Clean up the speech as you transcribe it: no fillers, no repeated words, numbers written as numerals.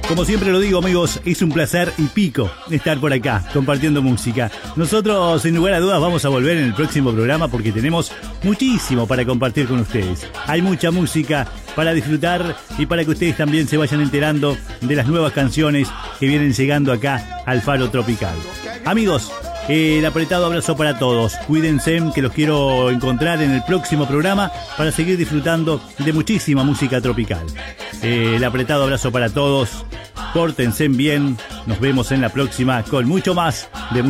Como siempre lo digo, amigos, es un placer y pico estar por acá compartiendo música. Nosotros, sin lugar a dudas, vamos a volver en el próximo programa porque tenemos muchísimo para compartir con ustedes. Hay mucha música para disfrutar y para que ustedes también se vayan enterando de las nuevas canciones que vienen llegando acá al Faro Tropical. Amigos, el apretado abrazo para todos. Cuídense, que los quiero encontrar en el próximo programa para seguir disfrutando de muchísima música tropical. El apretado abrazo para todos. Pórtense bien. Nos vemos en la próxima con mucho más de